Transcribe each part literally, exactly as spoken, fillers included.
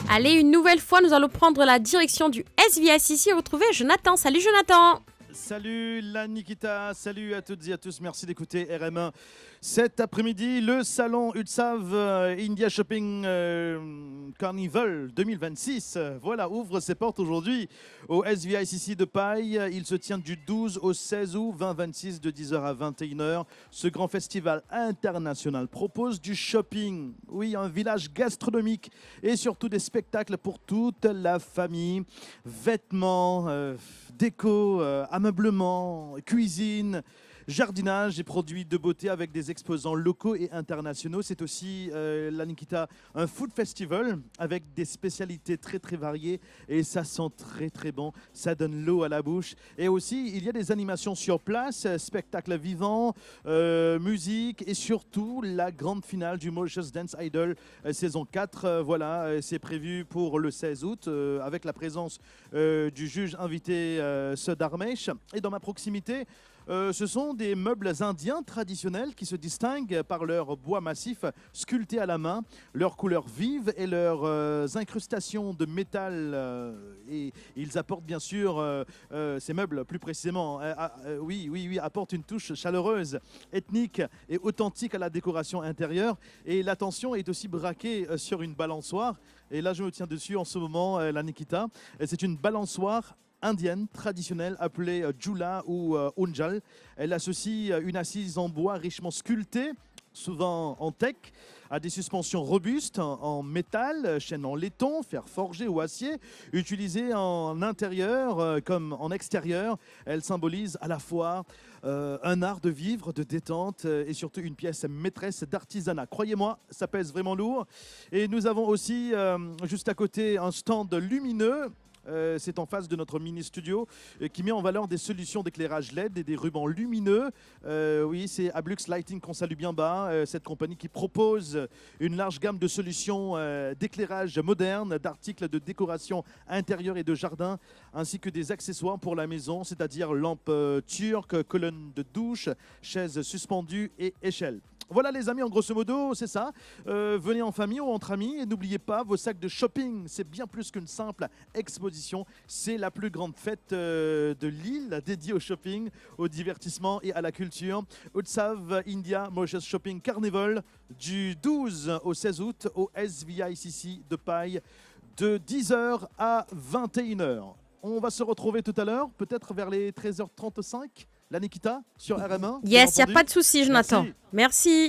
Allez, une nouvelle fois, nous allons prendre la direction du S V S ici et retrouver Jonathan. Salut Jonathan. Salut la Nikita, salut à toutes et à tous, merci d'écouter R M un. Cet après-midi, le salon U T S A V euh, India Shopping euh, Carnival deux mille vingt-six, euh, voilà, ouvre ses portes aujourd'hui au S V I C C de Paille. Il se tient du douze au seize août deux mille vingt-six de dix heures à vingt et une heures. Ce grand festival international propose du shopping, oui, un village gastronomique et surtout des spectacles pour toute la famille, vêtements, euh, déco, euh, ameublement, cuisine, jardinage et produits de beauté avec des exposants locaux et internationaux. C'est aussi, euh, la Nikita, un food festival avec des spécialités très très variées et ça sent très très bon, ça donne l'eau à la bouche. Et aussi, il y a des animations sur place, spectacles vivants, euh, musique et surtout la grande finale du Mauritius Dance Idol euh, saison quatre. Euh, voilà, euh, c'est prévu pour le seize août euh, avec la présence euh, du juge invité euh, Sudarmesh. Et dans ma proximité, Euh, ce sont des meubles indiens traditionnels qui se distinguent par leur bois massif sculpté à la main, leurs couleurs vives et leurs euh, incrustations de métal. Euh, et ils apportent bien sûr, euh, euh, ces meubles plus précisément, euh, euh, oui, oui, oui, apportent une touche chaleureuse, ethnique et authentique à la décoration intérieure. Et l'attention est aussi braquée euh, sur une balançoire. Et là, je me tiens dessus en ce moment, euh, la Nikita. Et c'est une balançoire indienne traditionnelle appelée euh, Jula ou euh, Unjal. Elle associe euh, une assise en bois richement sculptée, souvent en teck, à des suspensions robustes en, en métal, chaîne en laiton, fer forgé ou acier, utilisées en intérieur euh, comme en extérieur. Elle symbolise à la fois euh, un art de vivre, de détente euh, et surtout une pièce maîtresse d'artisanat. Croyez-moi, ça pèse vraiment lourd. Et nous avons aussi euh, juste à côté un stand lumineux. Euh, c'est en face de notre mini-studio euh, qui met en valeur des solutions d'éclairage L E D et des rubans lumineux. Euh, oui, c'est Ablux Lighting qu'on salue bien bas, euh, cette compagnie qui propose une large gamme de solutions euh, d'éclairage moderne, d'articles de décoration intérieure et de jardin, ainsi que des accessoires pour la maison, c'est-à-dire lampes euh, turques, colonnes de douche, chaises suspendues et échelles. Voilà les amis, en grosso modo, c'est ça. Euh, venez en famille ou entre amis et n'oubliez pas vos sacs de shopping. C'est bien plus qu'une simple exposition. C'est la plus grande fête euh, de l'île dédiée au shopping, au divertissement et à la culture. U T S A V India Mauritius Shopping Carnival du douze au seize août au S V I C C de Paille de dix heures à vingt et une heures. On va se retrouver tout à l'heure, peut-être vers les treize heures trente-cinq. La Nikita sur R M un. Yes, il n'y a pas de souci, Jonathan. Merci.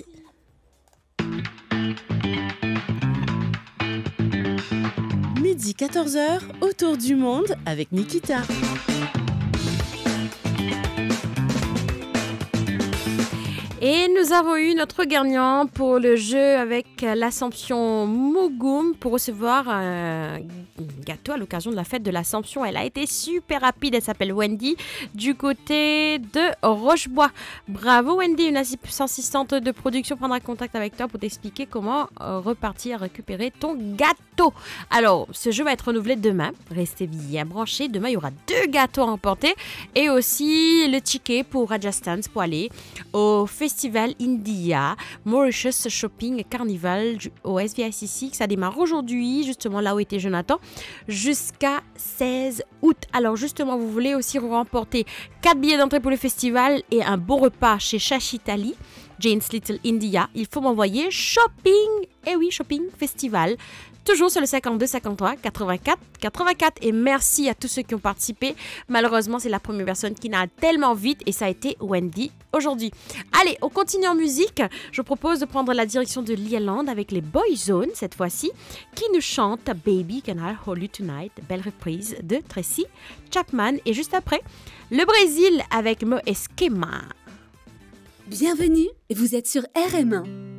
Merci. Midi quatorze heures, autour du monde avec Nikita. Et nous avons eu notre gagnant pour le jeu avec l'Assomption Mougoum pour recevoir un gâteau à l'occasion de la fête de l'Assomption. Elle a été super rapide, elle s'appelle Wendy du côté de Rochebois. Bravo Wendy, une assistante de production prendra contact avec toi pour t'expliquer comment repartir récupérer ton gâteau. Alors, ce jeu va être renouvelé demain, restez bien branchés. Demain, il y aura deux gâteaux à emporter et aussi le ticket pour Rajasthan pour aller au Festival India Mauritius Shopping Carnival au S V I C C. Ça démarre aujourd'hui, justement là où était Jonathan, jusqu'à seize août. Alors justement, vous voulez aussi remporter quatre billets d'entrée pour le festival et un bon repas chez Shashitali, Jane's Little India. Il faut m'envoyer shopping, et eh oui, shopping festival, toujours sur le cinquante-deux cinquante-trois quatre-vingt-quatre quatre-vingt-quatre. Et merci à tous ceux qui ont participé. Malheureusement, c'est la première personne qui n'a tellement vite et ça a été Wendy aujourd'hui. Allez, on continue en musique. Je propose de prendre la direction de l'Irlande avec les Boyzone cette fois-ci, qui nous chantent Baby Can I Hold You Tonight, belle reprise de Tracy Chapman. Et juste après, le Brésil avec Mo Esquema. Bienvenue, vous êtes sur R M un.